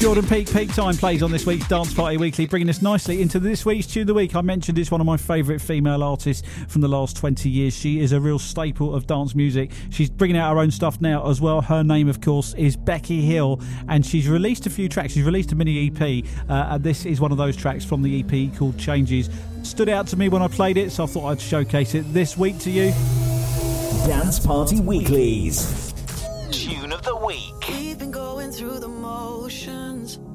Jordan Peak. Peak Time plays on this week's Dance Party Weekly, bringing us nicely into this week's Tune of the Week. I mentioned it's one of my favourite female artists from the last 20 years. She is a real staple of dance music. She's bringing out her own stuff now as well. Her name, of course, is Becky Hill, and she's released a few tracks. She's released a mini EP, and this is one of those tracks from the EP called Changes. Stood out to me when I played it, so I thought I'd showcase it this week to you. Dance Party Weeklies. Tune of the Week. We've been going through the motions,